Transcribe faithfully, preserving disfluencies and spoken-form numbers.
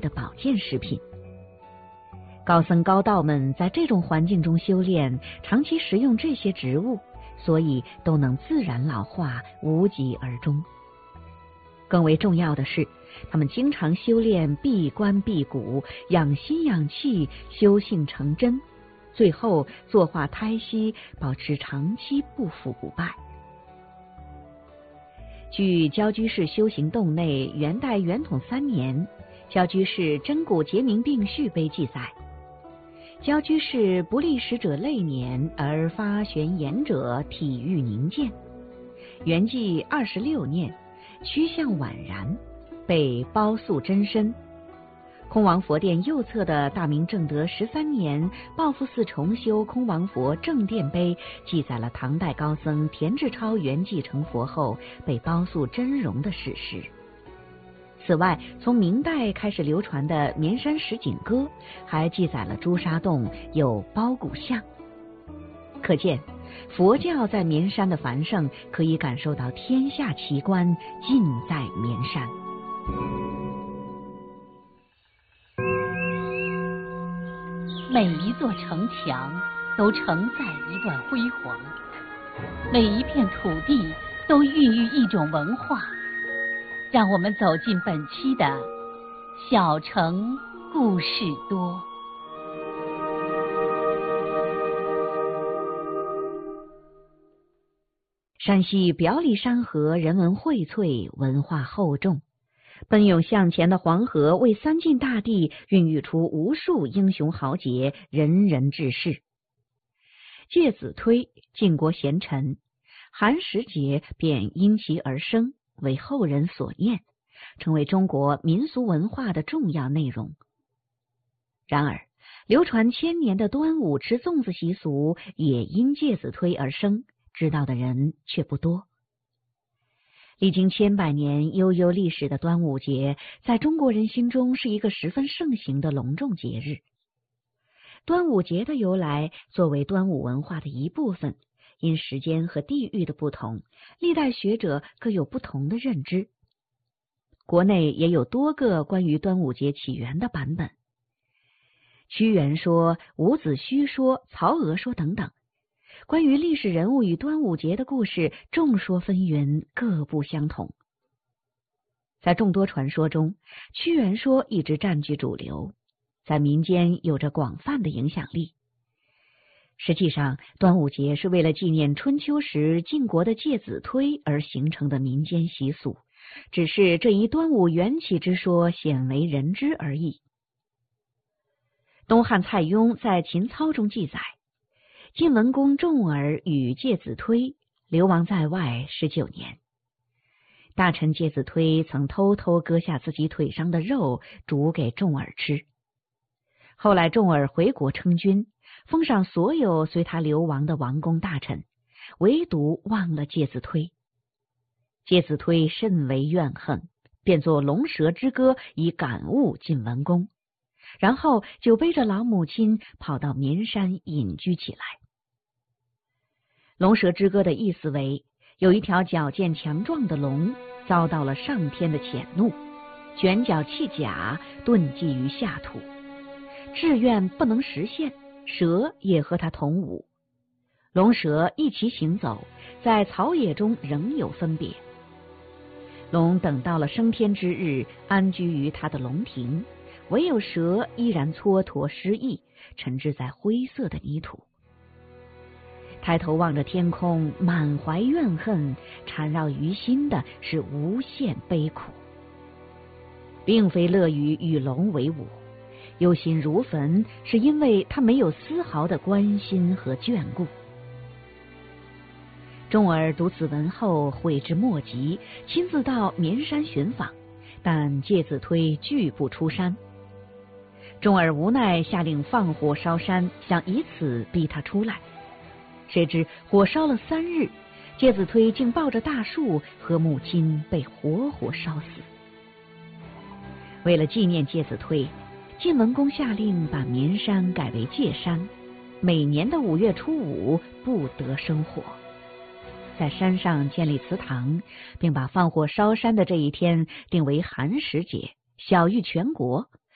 的保健食品。高僧高道们在这种环境中修炼，长期食用这些植物，所以都能自然老化，无疾而终。更为重要的是，他们经常修炼闭关闭谷，养心养气，修性成真，最后坐化胎息，保持长期不腐不败。据焦居士修行洞内元代元统三年焦居士真骨结明定序碑记载，焦居士不历食者泪年，而发玄言者体育凝健。元纪二十六年，趋向宛然，被包宿真身。空王佛殿右侧的大明正德十三年报复寺重修空王佛正殿碑，记载了唐代高僧田志超圆寂成佛后被包宿真容的史实。此外，从明代开始流传的绵山石井歌还记载了朱砂洞有包谷像。可见佛教在绵山的繁盛，可以感受到天下奇观尽在绵山。 每一座城墙都承载一段辉煌，每一片土地都孕育一种文化。让我们走进本期的小城故事多。 山西表里山河人文荟萃，文化厚重。奔涌向前的黄河为三晋大地孕育出无数英雄豪杰、仁人志士。介子推，晋国贤臣，寒食节便因其而生，为后人所念，成为中国民俗文化的重要内容。然而，流传千年的端午吃粽子习俗也因介子推而生，知道的人却不多。历经千百年悠悠历史的端午节，在中国人心中是一个十分盛行的隆重节日。端午节的由来，作为端午文化的一部分，因时间和地域的不同，历代学者各有不同的认知。国内也有多个关于端午节起源的版本，屈原说、伍子胥说、曹娥说等等。关于历史人物与端午节的故事，众说纷纭，各不相同。在众多传说中，屈原说一直占据主流，在民间有着广泛的影响力。实际上，端午节是为了纪念春秋时晋国的介子推而形成的民间习俗，只是这一端午缘起之说鲜为人知而已。东汉蔡邕在秦操中记载，晋文公重耳与介子推流亡在外十九年。大臣介子推曾偷偷割下自己腿上的肉煮给重耳吃。后来重耳回国称君，封赏所有随他流亡的王公大臣，唯独忘了介子推。介子推甚为怨恨，便作《龙蛇之歌》以感悟晋文公，然后就背着老母亲跑到绵山隐居起来。龙蛇之歌的意思为，有一条矫健强壮的龙遭到了上天的谴怒，卷角弃甲，遁迹于下土，志愿不能实现，蛇也和他同舞。龙蛇一起行走，在草野中仍有分别。龙等到了升天之日，安居于他的龙庭，唯有蛇依然蹉跎失意，沉滞在灰色的泥土。抬头望着天空，满怀怨恨，缠绕于心的是无限悲苦。并非乐于与龙为伍，忧心如焚，是因为他没有丝毫的关心和眷顾。重耳读此文后悔之莫及，亲自到绵山寻访，但介子推拒不出山。重耳无奈，下令放火烧山，想以此逼他出来。谁知火烧了三日，介子推竟抱着大树和母亲被活活烧死。为了纪念介子推，晋文公下令把绵山改为介山，每年的五月初五不得生火，在山上建立祠堂，并把放火烧山的这一天定为寒食节，晓谕全国。